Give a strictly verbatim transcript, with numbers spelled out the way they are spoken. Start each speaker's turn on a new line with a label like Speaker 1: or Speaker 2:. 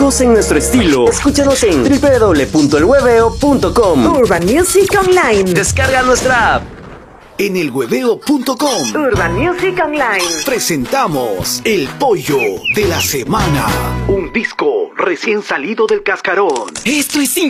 Speaker 1: únicos en nuestro estilo. Escúchanos en doble u doble u doble u punto el hueveo punto com.
Speaker 2: Urban Music Online.
Speaker 1: Descarga nuestra app.
Speaker 3: En el hueveo punto com
Speaker 2: Urban Music Online
Speaker 3: presentamos El Pollo de la Semana, un disco recién salido del cascarón.
Speaker 1: Esto es